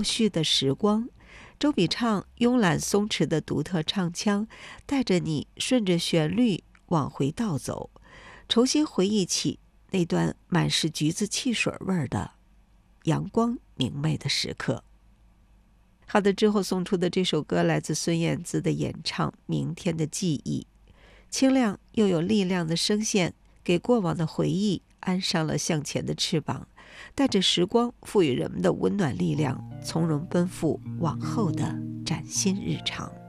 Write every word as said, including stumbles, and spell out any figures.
倒叙的时光。周笔畅慵懒松弛的独特唱腔，带着你顺着旋律往回倒走，重新回忆起那段满是橘子汽水味的阳光明媚的时刻。好的，之后送出的这首歌来自孙燕姿的演唱《明天的记忆》，清亮又有力量的声线，给过往的回忆安上了向前的翅膀，带着时光赋予人们的温暖力量，从容奔赴往后的崭新日常。